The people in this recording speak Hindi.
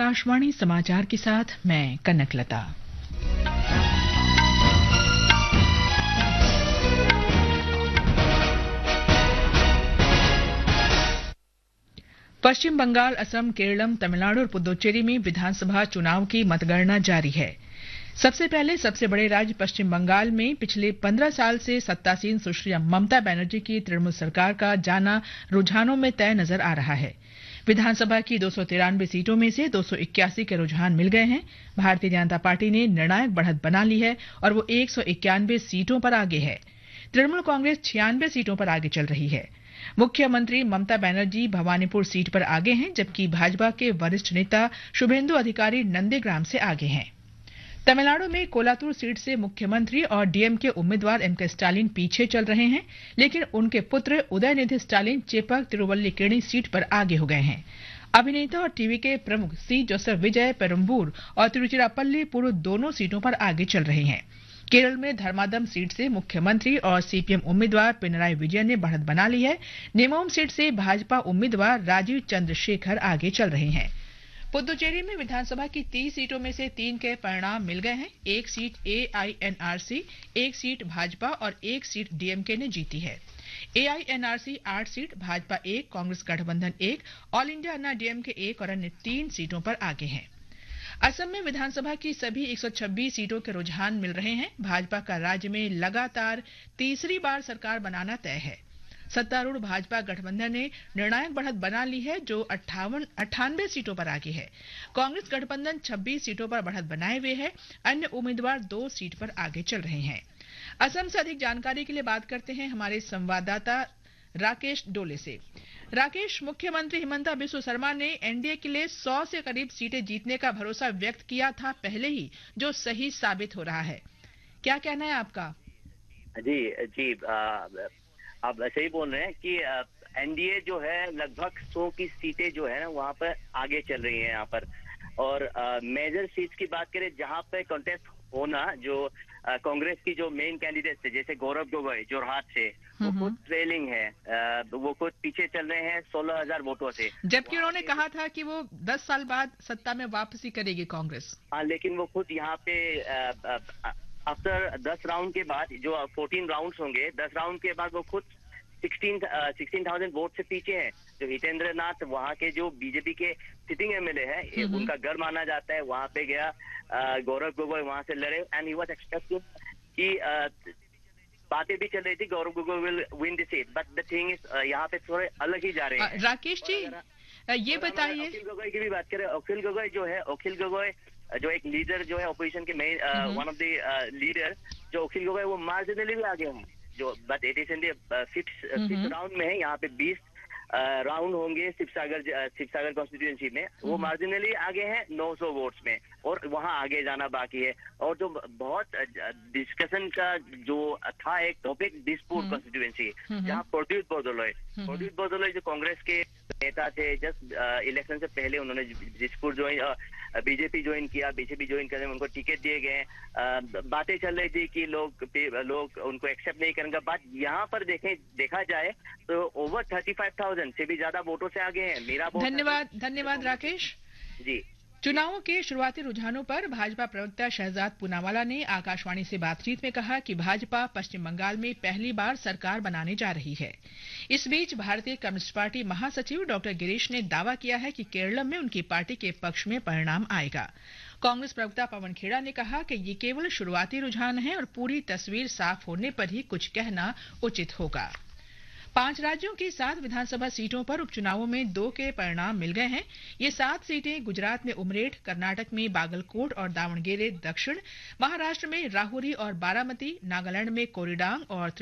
आकाशवाणी समाचार के साथ मैं कनकलता। पश्चिम बंगाल, असम, केरलम, तमिलनाडु और पुदुचेरी में विधानसभा चुनाव की मतगणना जारी है। सबसे पहले सबसे बड़े राज्य पश्चिम बंगाल में पिछले 15 साल से सत्तासीन सुश्री ममता बनर्जी की तृणमूल सरकार का जाना रुझानों में तय नजर आ रहा है। विधानसभा की 293 सीटों में से 281 के रुझान मिल गए हैं। भारतीय जनता पार्टी ने निर्णायक बढ़त बना ली है और वो 191 सीटों पर आगे है। तृणमूल कांग्रेस 96 सीटों पर आगे चल रही है। मुख्यमंत्री ममता बनर्जी भवानीपुर सीट पर आगे हैं, जबकि भाजपा के वरिष्ठ नेता शुभेंदु अधिकारी नंदीग्राम से आगे हैं। तमिलनाडु में कोलातूर सीट से मुख्यमंत्री और डीएमके उम्मीदवार एमके स्टालिन पीछे चल रहे हैं, लेकिन उनके पुत्र उदयनिधि स्टालिन चेपक तिरुवल्लीकेणी सीट पर आगे हो गए हैं। अभिनेता और टीवी के प्रमुख सी जोसेफ विजय पेरुम्बूर और तिरुचिरापल्ली पूर्व दोनों सीटों पर आगे चल रहे हैं। केरल में धर्मादम सीट से मुख्यमंत्री और सीपीएम उम्मीदवार पिनराई विजयन ने बढ़त बना ली है। नेमोम सीट से भाजपा उम्मीदवार राजीव चंद्रशेखर आगे चल रहे हैं। पुदुचेरी में विधानसभा की 30 सीटों में से 3 के परिणाम मिल गए हैं। एक सीट एआईएनआरसी, एक सीट भाजपा और एक सीट डीएमके ने जीती है। एआईएनआरसी 8 सीट, भाजपा 1, कांग्रेस गठबंधन 1, ऑल इंडिया अन्ना डीएमके 1 और अन्य 3 सीटों पर आगे हैं। असम में विधानसभा की सभी 126 सीटों के रुझान मिल रहे हैं। भाजपा का राज्य में लगातार तीसरी बार सरकार बनाना तय है। सत्तारूढ़ भाजपा गठबंधन ने निर्णायक बढ़त बना ली है, जो 98 सीटों पर आगे है। कांग्रेस गठबंधन 26 सीटों पर बढ़त बनाए हुए है। अन्य उम्मीदवार 2 सीट पर आगे चल रहे हैं। असम से अधिक जानकारी के लिए बात करते हैं हमारे संवाददाता राकेश डोले से। राकेश, मुख्यमंत्री हिमंता बिस्वा शर्मा ने एनडीए के लिए 100 से करीब सीटें जीतने का भरोसा व्यक्त किया था पहले ही, जो सही साबित हो रहा है। क्या कहना है आपका? जी, आप सही बोल रहे हैं कि एनडीए जो है लगभग 100 की सीटें जो है ना वहाँ पर आगे चल रही है यहाँ पर। और मेजर सीट्स की बात करें जहाँ पे कंटेस्ट होना, जो कांग्रेस की जो मेन कैंडिडेट थे जैसे गौरव गोगोई जोरहाट से, वो खुद ट्रेलिंग है, वो खुद पीछे चल रहे हैं 16,000 वोटों से, जबकि उन्होंने कहा था कि वो 10 साल बाद सत्ता में वापसी करेगी कांग्रेस। हाँ, लेकिन वो खुद यहाँ पे आफ्टर 10 राउंड के बाद, जो 14 राउंड्स होंगे, 10 राउंड के बाद वो खुद 16,000 वोट से पीछे हैं। जो हितेंद्र नाथ वहाँ के जो बीजेपी के सिटिंग एमएलए है, उनका घर माना जाता है, वहाँ पे गया गौरव गोगोई, वहाँ से लड़े एंड ही वाज एक्सपेक्टिंग कि बातें भी चल रही थी Gaurav Gogoi will win the seat, but the thing is यहाँ पे थोड़े अलग ही जा रहे हैं। राकेश जी, ये बताइए, अखिल गोगोई की भी बात करें। अखिल गोगोई जो एक लीडर जो है अपोजिशन के main one of the leader, जो अखिल गोगोई वो मार्जिनली भी आगे हैं, जो but it is in the fifth round में है। यहाँ पे 20 राउंड होंगे शिवसागर कॉन्स्टिट्यूएंसी में, वो मार्जिनली आगे हैं 900 वोट्स में, और वहाँ आगे जाना बाकी है। और जो बहुत डिस्कशन का जो था एक टॉपिक, दिसपुर कॉन्स्टिट्यूएंसी, जहाँ प्रद्युत बोरदोलोई जो कांग्रेस के नेता थे, जस्ट इलेक्शन से पहले उन्होंने दिसपुर बीजेपी ज्वाइन किया, बीजेपी ज्वाइन करने में उनको टिकट दिए गए। बातें चल रही थी कि लोग उनको एक्सेप्ट नहीं करेंगे, बट यहाँ पर देखा जाए तो ओवर 35,000 से भी ज्यादा वोटों से आगे हैं। मेरा धन्यवाद राकेश जी। चुनावों के शुरुआती रुझानों पर भाजपा प्रवक्ता शहजाद पूनावाला ने आकाशवाणी से बातचीत में कहा कि भाजपा पश्चिम बंगाल में पहली बार सरकार बनाने जा रही है। इस बीच भारतीय कम्युनिस्ट पार्टी महासचिव डॉक्टर गिरीश ने दावा किया है कि केरल में उनकी पार्टी के पक्ष में परिणाम आएगा। कांग्रेस प्रवक्ता पवन खेड़ा ने कहा कि ये केवल शुरुआती रुझान है और पूरी तस्वीर साफ होने पर ही कुछ कहना उचित होगा। 5 राज्यों की 7 विधानसभा सीटों पर उपचुनावों में 2 के परिणाम मिल गए हैं। ये 7 सीटें गुजरात में उमरेठ, कर्नाटक में बागलकोट और दावणगेरे दक्षिण, महाराष्ट्र में राहुरी और बारामती, नागालैंड में कोरीडांग और